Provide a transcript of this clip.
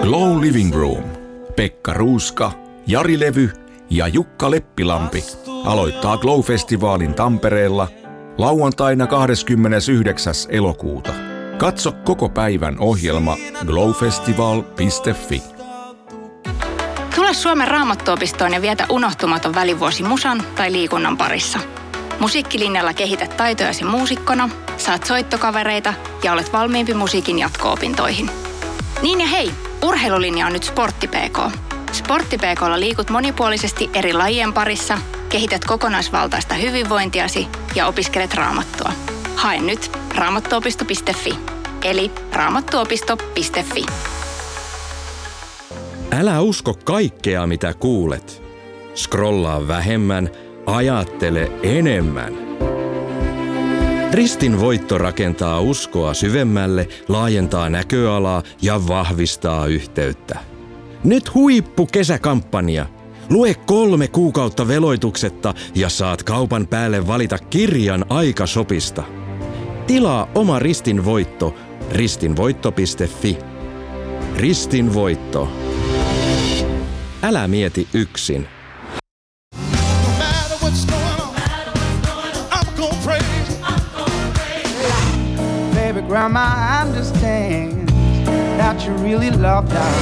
Glow Living Room. Pekka Ruuska, Jari Levy ja Jukka Leppilampi aloittaa Glow-festivaalin Tampereella lauantaina 29. elokuuta. Katso koko päivän ohjelma glowfestival.fi. Tule Suomen Raamattuopistoon ja vietä unohtumaton välivuosi musan tai liikunnan parissa. Musiikkilinjalla kehität taitojasi muusikkona, saat soittokavereita ja olet valmiimpi musiikin jatko-opintoihin. Niin ja hei, urheilulinja on nyt Sportti PK. Sportti PK:lla liikut monipuolisesti eri lajien parissa, kehität kokonaisvaltaista hyvinvointiasi ja opiskelet raamattua. Hae nyt raamattuopisto.fi, eli raamattuopisto.fi. Älä usko kaikkea, mitä kuulet. Scrollaa vähemmän, ajattele enemmän. Ristin voitto rakentaa uskoa syvemmälle, laajentaa näköalaa ja vahvistaa yhteyttä. Nyt huippukesäkampanja. Lue 3 kuukautta veloituksetta ja saat kaupan päälle valita kirjan Aikashopista. Tilaa oma Ristin voitto ristinvoitto.fi. Ristin voitto. Älä mieti yksin. Baby grandma understands that you really love that.